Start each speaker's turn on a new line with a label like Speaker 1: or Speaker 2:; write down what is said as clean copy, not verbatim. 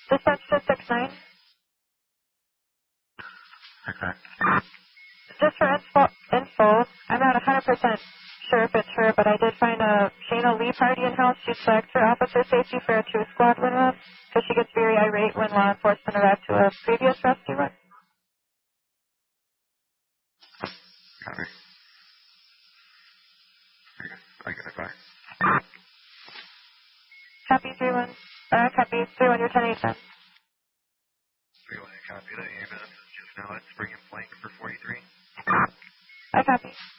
Speaker 1: Dispatch to 69.
Speaker 2: Okay.
Speaker 1: Just for info, I'm not 100% sure if it's her, but I did find a Shayna Lee party in-house. She'd select her officer safety for a true squad win-win, because she gets very irate when law enforcement arrived to a previous rescue run.
Speaker 2: Copy. I got it, bye.
Speaker 1: Copy 3-1. Copy 3-1, you're 10-8 then.
Speaker 2: 3-1, copy that. Ambulance is just now at Spring and Flank for 43.
Speaker 1: I copy.